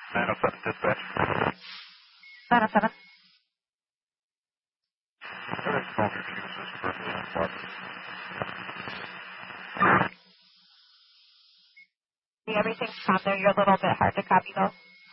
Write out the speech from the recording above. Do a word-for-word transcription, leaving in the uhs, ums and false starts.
nine oh seven dispatch. nine oh seven. Correct, phone your chief assistant for the spot. See, everything's calm there. You're a little bit hard to copy, though.